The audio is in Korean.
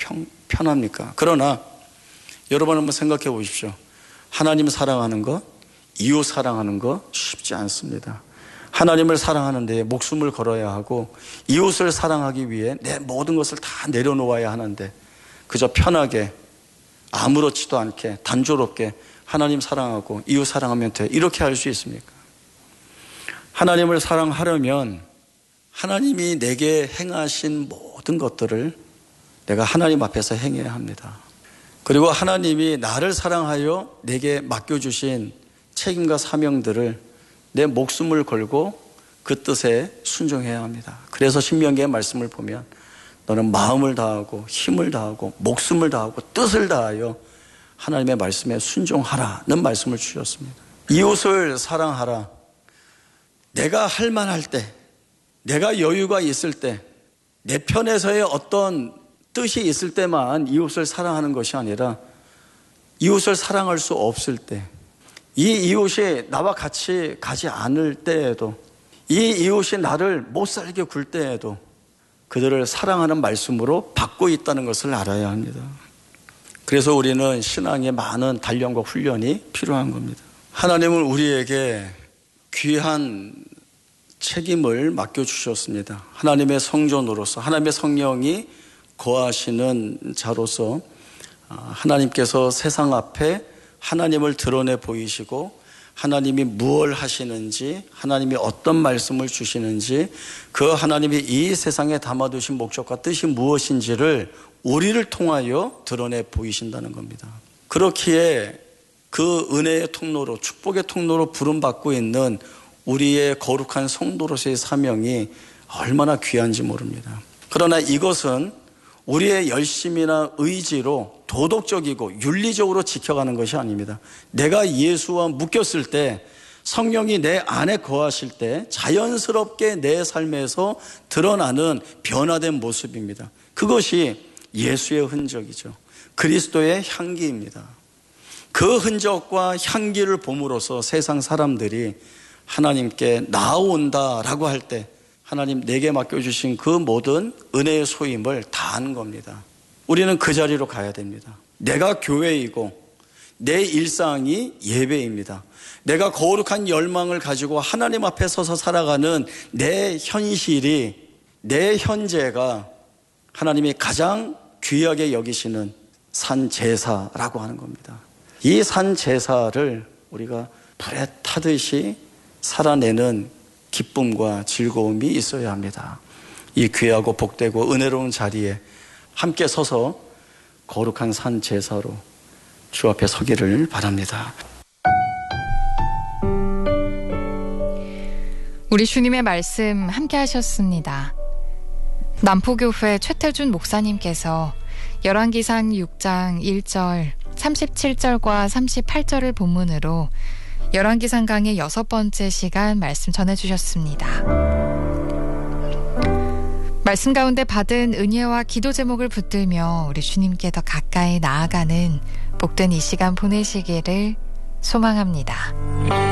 편합니까? 그러나 여러분 한번 생각해 보십시오. 하나님 사랑하는 것, 이웃 사랑하는 것 쉽지 않습니다. 하나님을 사랑하는데 목숨을 걸어야 하고 이웃을 사랑하기 위해 내 모든 것을 다 내려놓아야 하는데 그저 편하게 아무렇지도 않게 단조롭게 하나님 사랑하고 이웃 사랑하면 돼, 이렇게 할 수 있습니까? 하나님을 사랑하려면 하나님이 내게 행하신 모든 것들을 내가 하나님 앞에서 행해야 합니다. 그리고 하나님이 나를 사랑하여 내게 맡겨주신 책임과 사명들을 내 목숨을 걸고 그 뜻에 순종해야 합니다. 그래서 신명기의 말씀을 보면 너는 마음을 다하고 힘을 다하고 목숨을 다하고 뜻을 다하여 하나님의 말씀에 순종하라는 말씀을 주셨습니다. 이웃을 사랑하라. 내가 할 만할 때, 내가 여유가 있을 때, 내 편에서의 어떤 뜻이 있을 때만 이웃을 사랑하는 것이 아니라 이웃을 사랑할 수 없을 때, 이 이웃이 나와 같이 가지 않을 때에도, 이 이웃이 나를 못 살게 굴 때에도 그들을 사랑하는 말씀으로 받고 있다는 것을 알아야 합니다. 그래서 우리는 신앙에 많은 단련과 훈련이 필요한 겁니다. 하나님은 우리에게 귀한 책임을 맡겨주셨습니다. 하나님의 성전으로서, 하나님의 성령이 거하시는 자로서 하나님께서 세상 앞에 하나님을 드러내 보이시고 하나님이 무엇을 하시는지, 하나님이 어떤 말씀을 주시는지, 그 하나님이 이 세상에 담아두신 목적과 뜻이 무엇인지를 우리를 통하여 드러내 보이신다는 겁니다. 그렇기에 그 은혜의 통로로, 축복의 통로로 부름받고 있는 우리의 거룩한 성도로서의 사명이 얼마나 귀한지 모릅니다. 그러나 이것은 우리의 열심이나 의지로 도덕적이고 윤리적으로 지켜가는 것이 아닙니다. 내가 예수와 묶였을 때, 성령이 내 안에 거하실 때 자연스럽게 내 삶에서 드러나는 변화된 모습입니다. 그것이 예수의 흔적이죠. 그리스도의 향기입니다. 그 흔적과 향기를 봄으로써 세상 사람들이 하나님께 나아온다라고 할 때 하나님 내게 맡겨주신 그 모든 은혜의 소임을 다하는 겁니다. 우리는 그 자리로 가야 됩니다. 내가 교회이고 내 일상이 예배입니다. 내가 거룩한 열망을 가지고 하나님 앞에 서서 살아가는 내 현실이, 내 현재가 하나님이 가장 귀하게 여기시는 산제사라고 하는 겁니다. 이 산제사를 우리가 불에 타듯이 살아내는 기쁨과 즐거움이 있어야 합니다. 이 귀하고 복되고 은혜로운 자리에 함께 서서 거룩한 산제사로 주 앞에 서기를 바랍니다. 우리 주님의 말씀 함께 하셨습니다. 남포교회 최태준 목사님께서 열왕기상 6장 1절, 37절과 38절을 본문으로 열왕기상 강의 6번째 시간 말씀 전해주셨습니다. 말씀 가운데 받은 은혜와 기도 제목을 붙들며 우리 주님께 더 가까이 나아가는 복된 이 시간 보내시기를 소망합니다.